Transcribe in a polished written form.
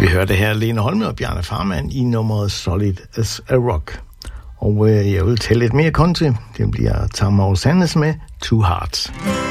hørte her Lene Holme og Bjarne Farmand i nummeret Solid as a Rock. Og jeg vil tælle lidt mere konti. Det bliver Tamara Sandnes med Two Hearts.